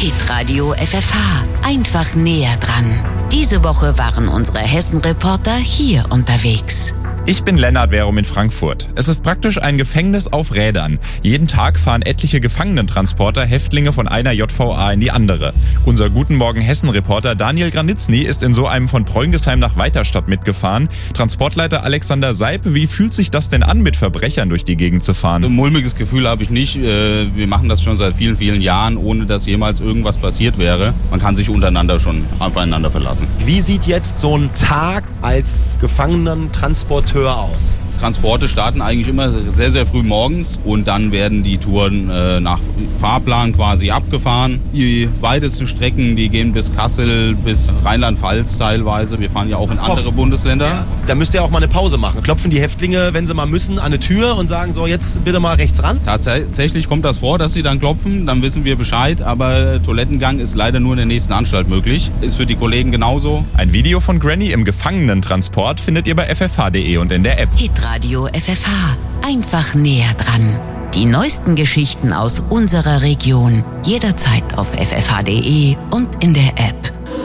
Hitradio FFH. Einfach näher dran. Diese Woche waren unsere Hessen-Reporter hier unterwegs. Ich bin Lennart Verum in Frankfurt. Es ist praktisch ein Gefängnis auf Rädern. Jeden Tag fahren etliche Gefangenentransporter Häftlinge von einer JVA in die andere. Unser Guten Morgen Hessen-Reporter Daniel Granitzny ist in so einem von Preungesheim nach Weiterstadt mitgefahren. Transportleiter Alexander Seip, wie fühlt sich das denn an, mit Verbrechern durch die Gegend zu fahren? Ein mulmiges Gefühl habe ich nicht. Wir machen das schon seit vielen, vielen Jahren, ohne dass jemals irgendwas passiert wäre. Man kann sich untereinander schon aufeinander verlassen. Wie sieht jetzt so ein Tag als Gefangenentransporteur aus? Transporte starten eigentlich immer sehr, sehr früh morgens und dann werden die Touren nach Fahrplan quasi abgefahren. Die weitesten Strecken, die gehen bis Kassel, bis Rheinland-Pfalz teilweise. Wir fahren ja auch in andere Bundesländer. Ja. Da müsst ihr auch mal eine Pause machen. Klopfen die Häftlinge, wenn sie mal müssen, an eine Tür und sagen so, jetzt bitte mal rechts ran? Tatsächlich kommt das vor, dass sie dann klopfen, dann wissen wir Bescheid, aber Toilettengang ist leider nur in der nächsten Anstalt möglich. Ist für die Kollegen genauso. Ein Video von Granny im Gefangenentransport findet ihr bei ffh.de und in der App. Hitradio FFH. Einfach näher dran. Die neuesten Geschichten aus unserer Region. Jederzeit auf ffh.de und in der App.